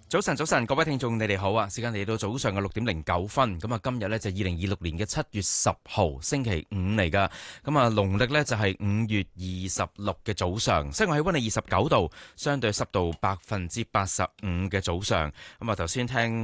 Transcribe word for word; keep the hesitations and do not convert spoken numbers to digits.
早晨，早晨，各位聽眾，你哋好啊！時間嚟到早上嘅六點零九分，咁啊，今日呢就二零二六年嘅七月十號，星期五嚟噶。咁啊，農曆呢就係五月二十六嘅早上，室外氣溫係二十九度，相對濕度百分之八十五嘅早上。咁啊，頭先聽